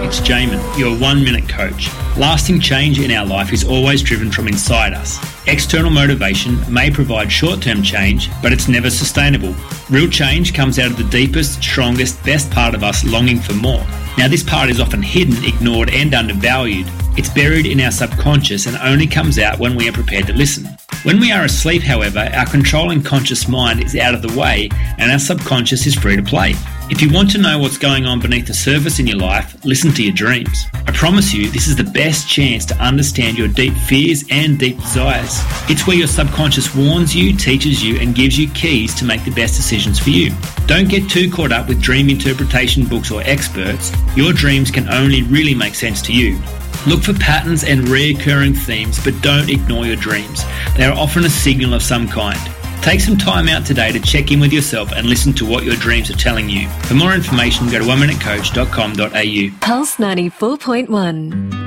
it's Jamin, your 1-minute coach. Lasting change in our life is always driven from inside us. External motivation may provide short-term change, but it's never sustainable. Real change comes out of the deepest, strongest, best part of us longing for more. Now, this part is often hidden, ignored, and undervalued. It's buried in our subconscious and only comes out when we are prepared to listen. When we are asleep, however, our controlling conscious mind is out of the way and our subconscious is free to play. If you want to know what's going on beneath the surface in your life, listen to your dreams. I promise you, this is the best chance to understand your deep fears and deep desires. It's where your subconscious warns you, teaches you, and gives you keys to make the best decisions for you. Don't get too caught up with dream interpretation books or experts. Your dreams can only really make sense to you. Look for patterns and recurring themes, but don't ignore your dreams. They are often a signal of some kind. Take some time out today to check in with yourself and listen to what your dreams are telling you. For more information, go to oneminutecoach.com.au. Pulse 94.1.